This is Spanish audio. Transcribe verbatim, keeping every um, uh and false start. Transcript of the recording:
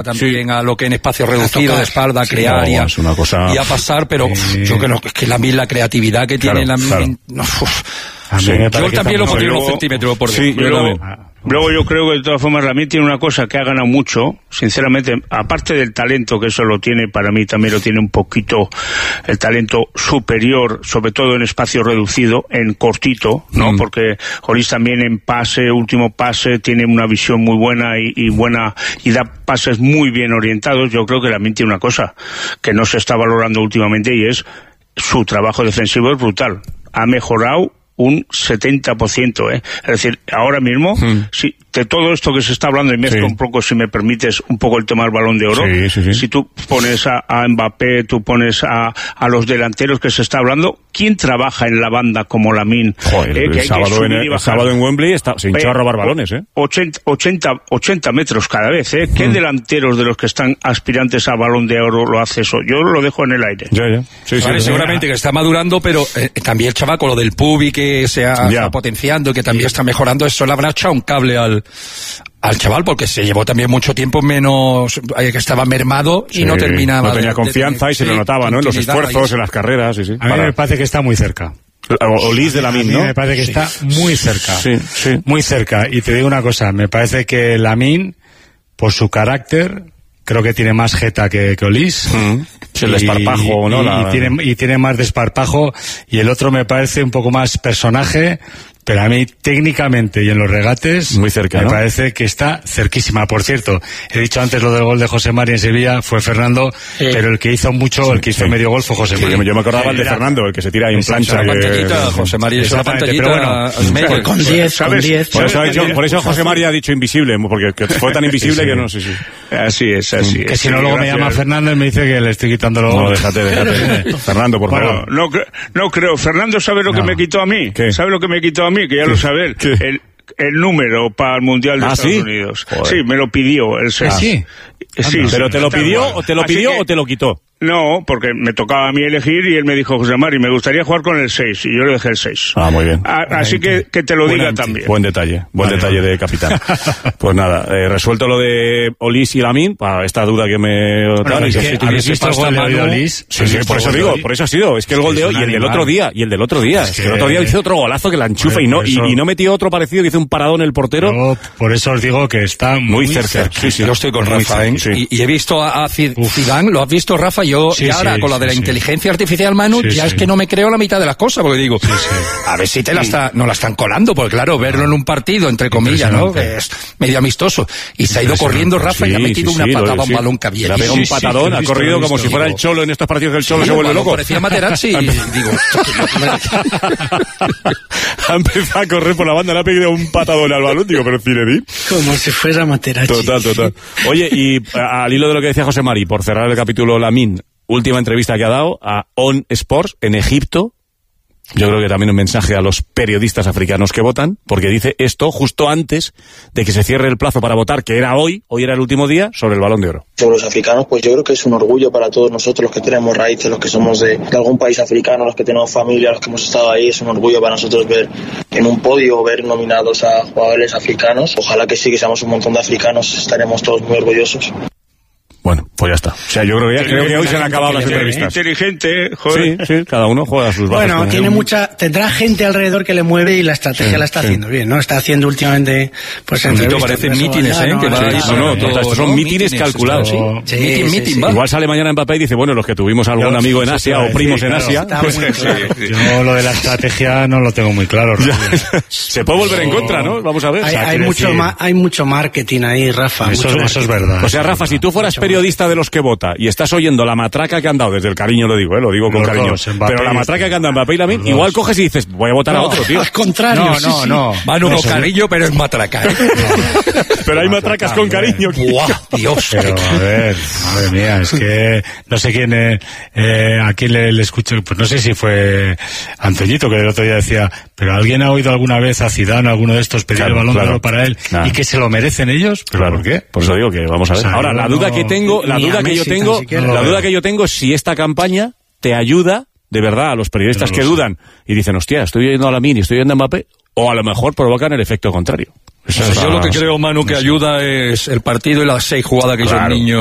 también sí. a lo que en espacio reducido de espalda, a sí, crear no, y, a, es una cosa... y a pasar, pero sí. uf, yo creo que es que la, la creatividad que tiene claro, la claro. no, uf. A mí Sí. me Yo parece también lo que pondría está unos muy- centímetros por Sí, yo Luego, también. luego yo creo que de todas formas Lamine tiene una cosa que ha ganado mucho, sinceramente, aparte del talento, que eso lo tiene, para mí también lo tiene un poquito el talento superior, sobre todo en espacio reducido, en cortito, ¿no? Mm. Porque Olís también en pase, último pase, tiene una visión muy buena y, y buena, y da pases muy bien orientados. Yo creo que Lamine tiene una cosa que no se está valorando últimamente y es su trabajo defensivo es brutal. Ha mejorado un setenta por ciento, ¿eh? Es decir, ahora mismo, mm. si de todo esto que se está hablando, y mezclo sí. un poco, si me permites, un poco el tema del Balón de Oro, sí, sí, sí. si tú pones a, a Mbappé, tú pones a, a los delanteros que se está hablando, ¿quién trabaja en la banda como Lamine? Joder, eh, el, que hay sábado que en, el sábado en Wembley está, se hinchó eh, a robar balones, ¿eh? ochenta metros cada vez, ¿eh? ¿Qué mm. delanteros de los que están aspirantes a Balón de Oro lo hace eso? Yo lo dejo en el aire. Ya, ya. Sí, vale, sí, seguramente que está madurando, pero eh, también el chaval con lo del Pubi que se ha, se ha potenciando, que también está mejorando, eso le habrá echado un cable al al chaval, porque se llevó también mucho tiempo menos, que estaba mermado y sí, no terminaba. No tenía de, confianza de, de, y se sí, lo notaba, ¿no? En los esfuerzos, y... en las carreras, sí, sí. A mí Para... me parece que está muy cerca. Olís de Lamine, ¿no? Me parece que sí. está muy cerca. Sí, sí. Muy cerca. Y te digo una cosa, me parece que Lamine, por su carácter, creo que tiene más jeta que, que Olís. Mm. Sí, el desparpajo, ¿no? Y, La... y, tiene, y tiene más desparpajo. Y el otro me parece un poco más personaje. Pero a mí, técnicamente y en los regates, muy cerca, me ¿no? parece que está cerquísima. Por cierto, he dicho antes lo del gol de José Mari en Sevilla, fue Fernando, sí. pero el que hizo mucho, sí, el que hizo sí. medio gol fue José Mari. Sí, yo me acordaba el de Fernando, el que se tira ahí en plancha. La pantallita, que... José Mari hizo la pantallita, pero bueno, con diez, con diez. Por eso, dicho, por eso José Mari ha dicho invisible, porque fue tan invisible sí, que no sé si... Así es, así que es. Que si no, luego me llama Fernando y me dice que le estoy quitando los... No, déjate, déjate. Fernando, por bueno, favor. No, no creo. Fernando sabe lo que no. me quitó a mí. ¿Qué? ¿Sabe lo que me quitó a mí? Que ya ¿Qué? lo sabe. El, el número para el Mundial de ¿Ah, Estados ¿sí? Unidos. Joder. Sí, me lo pidió. El ¿Ah, sí? Sí, ¿Pero te lo pidió o te lo pidió o te lo quitó? No, porque me tocaba a mí elegir y él me dijo, José Mari, me gustaría jugar con el seis, y yo le dejé el seis. Ah, muy bien. A, así que que te lo buen diga anti. también. Buen detalle, buen vale, detalle vale. de capitán. Pues nada, eh, resuelto lo de Olís y Lamine, para esta duda que me... Bueno, tal, es que, si ¿habéis visto el gol de Olís? Sí, sí, por eso digo, por eso ha sido, es que el gol de hoy y el del otro día, y el del otro día, es que el otro día hizo otro golazo que la enchufa y no y, y no metió otro parecido, que hizo un paradón el portero. Yo, por eso os digo que está muy, muy cerca. cerca. Sí, sí, yo estoy con Rafa, ¿eh? Sí. Y, y he visto a, a Zidane, ¿lo has visto, Rafa? Yo sí, y ahora sí, con la de la sí, inteligencia artificial, Manu, sí, ya sí. es que no me creo la mitad de las cosas, porque digo, sí, sí. a ver si te la está, no la están colando, porque claro, verlo en un partido, entre comillas, ¿no? Que es medio amistoso. Y se ha ido corriendo Rafa sí, y ha metido sí, una sí, patada a un sí. balón que había. Le ha pegado un patadón, ha corrido como si fuera el Cholo en estos partidos que el Cholo sí, se vuelve loco. Parecía Materazzi y digo... Ha empezado a correr por la banda, le ha pegado un patadón al balón, digo, pero Zinedine. Como si fuera Materazzi. Total, total. Oye, y al hilo de lo que decía José Mari, por cerrar el capítulo Lamine, última entrevista que ha dado a On Sports en Egipto. Yo creo que también un mensaje a los periodistas africanos que votan, porque dice esto justo antes de que se cierre el plazo para votar, que era hoy, hoy era el último día, sobre el Balón de Oro. Sobre los africanos, pues yo creo que es un orgullo para todos nosotros, los que tenemos raíces, los que somos de, de algún país africano, los que tenemos familia, los que hemos estado ahí, es un orgullo para nosotros ver en un podio, ver nominados a jugadores africanos. Ojalá que sí, que seamos un montón de africanos, estaremos todos muy orgullosos. Bueno, pues ya está. O sea, yo creo que, ya, creo que hoy se han acabado las entrevistas. Inteligente, joder. Sí, sí, cada uno juega a sus bases. Bueno, tiene mucha, tendrá gente alrededor que le mueve y la estrategia sí, la está sí. haciendo bien, ¿no? Está haciendo últimamente, pues entrevistas. Parecen mítines, ¿eh? No, que no, va no, no, no, estos son mítines calculados. Sí, sí, sí, sí, sí. Igual sale mañana Mbappé y dice, bueno, los que tuvimos algún amigo en Asia o primos en Asia. Pues, claro. Yo lo de la estrategia no lo tengo muy claro. Se puede volver en contra, ¿no? Vamos a ver. Hay, hay mucho, ma- hay mucho marketing ahí, Rafa. Eso, mucho eso es verdad. O sea, Rafa, si tú fueras periodista de los que vota y estás oyendo la matraca que han dado, desde el cariño lo digo, ¿eh? Lo digo con los cariño, dos, pero la matraca que han dado Mbappé y Lamine, igual coges y dices, voy a votar no, a otro, tío. Al contrario, no, sí, no, sí. no. Manu no, con cariño, pero es matraca, ¿eh? No. Pero hay matracas con cariño. ¡Guau! Dios. Pero, a ver, madre mía, es que no sé quién, eh, eh, a quién le, le escuché, pues no sé si fue Antoñito, que el otro día decía, pero ¿alguien ha oído alguna vez a Zidane, alguno de estos, pedir claro, el Balón claro. de Oro para él Nah. y que se lo merecen ellos? ¿Pero claro. por qué? Por eso digo que vamos a ver. O sea, Ahora, la no, duda que tengo, la duda que yo tengo, la duda que yo tengo es si esta campaña te ayuda de verdad a los periodistas no que sé. dudan y dicen, hostia, estoy oyendo a Lamine y estoy oyendo a Mbappé, o a lo mejor provocan el efecto contrario. Eso o sea, yo lo que creo, Manu, que ayuda es el partido y las seis jugadas que claro. hizo el niño.